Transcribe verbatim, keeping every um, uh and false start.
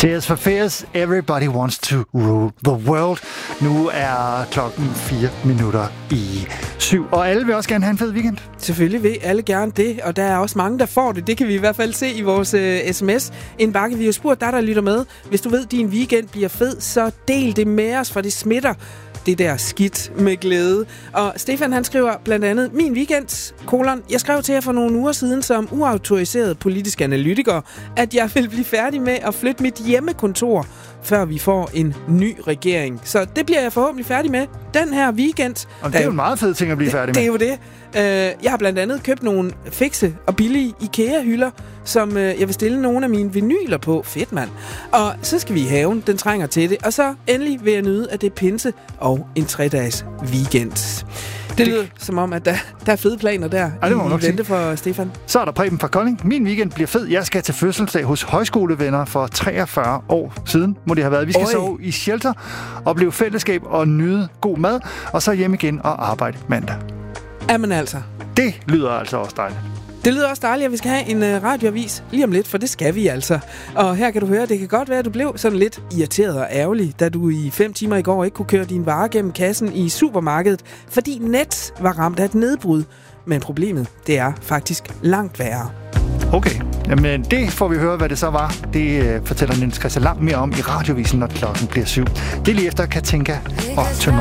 Tears for Fears, Everybody Wants to Rule the World. Nu er klokken fire minutter i syv, og alle vil også gerne have en fed weekend. Selvfølgelig vil alle gerne det, og der er også mange, der får det. Det kan vi i hvert fald se i vores uh, sms. En bakke, vi har spurgt dig, der lytter med. Hvis du ved, at din weekend bliver fed, så del det med os, for det smitter. Det der skidt med glæde. Og Stefan, han skriver blandt andet, min weekend, kolon, jeg skrev til jer for nogle uger siden som uautoriseret politisk analytiker, at jeg vil blive færdig med at flytte mit hjemmekontor, før vi får en ny regering. Så det bliver jeg forhåbentlig færdig med den her weekend. Og det er jo en meget fed ting at blive færdig med. Det er jo det. Jeg har blandt andet købt nogle fikse og billige IKEA-hylder, som jeg vil stille nogle af mine vinyler på. Fedt, mand. Og så skal vi i haven. Den trænger til det. Og så endelig vil jeg nyde, at det er pinse og en tre-dages weekend. Det lyder som om, at der, der er fede planer der ja, det må i, i vente for Stefan. Så er der Preben fra Kolding. Min weekend bliver fed. Jeg skal til fødselsdag hos højskolevenner for treogfyrre år siden, må det have været. Vi skal Oi. sove i shelter, opleve fællesskab og nyde god mad, og så hjem igen og arbejde mandag. Jamen altså. Det lyder altså også dejligt. Det lyder også dejligt, at vi skal have en uh, radioavis lige om lidt, for det skal vi altså. Og her kan du høre, det kan godt være, at du blev sådan lidt irriteret og ærgerlig, da du i fem timer i går ikke kunne køre din varer gennem kassen i supermarkedet, fordi Net var ramt af et nedbrud. Men problemet, det er faktisk langt værre. Okay, jamen det får vi høre, hvad det så var. Det uh, fortæller Niels Christian langt mere om i radiovisen, når klokken bliver syv. Det er lige efter Katinka og Tømmer.